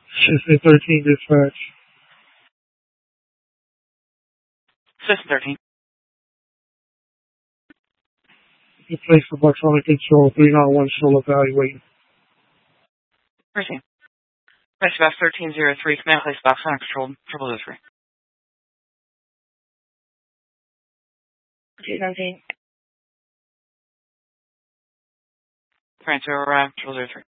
Citizen 13 dispatch. Citizen 13. You place for electronic control 391 still evaluating. Receive. Mesh 1303, command place box on control 003. 217. Transfer 003.